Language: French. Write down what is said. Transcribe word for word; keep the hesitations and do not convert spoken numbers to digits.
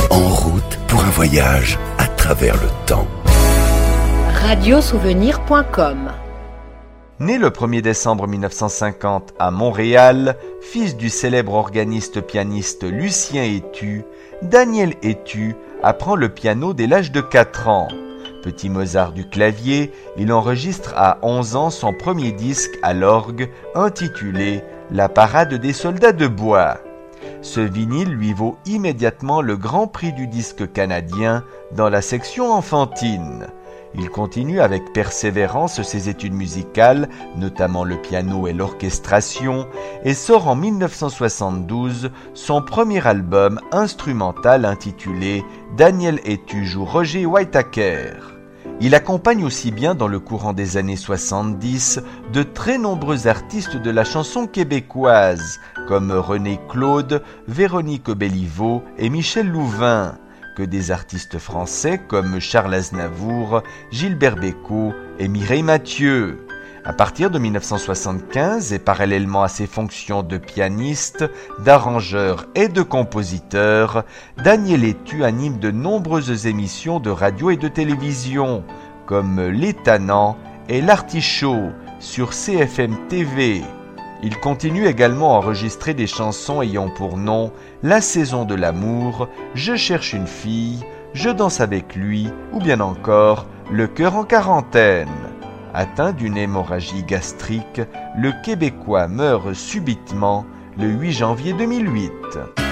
En route pour un voyage à travers le temps. radiosouvenir point com. Né le premier décembre mille neuf cent cinquante à Montréal, fils du célèbre organiste-pianiste Lucien Hétu, Daniel Hétu apprend le piano dès l'âge de quatre ans. Petit Mozart du clavier, il enregistre à onze ans son premier disque à l'orgue intitulé « La parade des soldats de bois ». Ce vinyle lui vaut immédiatement le Grand Prix du disque canadien dans la section enfantine. Il continue avec persévérance ses études musicales, notamment le piano et l'orchestration, et sort en mille neuf cent soixante-douze son premier album instrumental intitulé « Daniel Hétu joue Roger Whittaker ». Il accompagne aussi bien dans le courant des années soixante-dix de très nombreux artistes de la chanson québécoise, comme René Claude, Véronique Béliveau et Michel Louvain, que des artistes français comme Charles Aznavour, Gilbert Bécaud et Mireille Mathieu. À partir de mille neuf cent soixante-quinze et parallèlement à ses fonctions de pianiste, d'arrangeur et de compositeur, Daniel Hétu anime de nombreuses émissions de radio et de télévision, comme Les Tannants et L'Artichaut sur C F M T V. Il continue également à enregistrer des chansons ayant pour nom La saison de l'amour, Je cherche une fille, Je danse avec lui ou bien encore Le cœur en quarantaine. Atteint d'une hémorragie gastrique, le Québécois meurt subitement le huit janvier deux mille huit.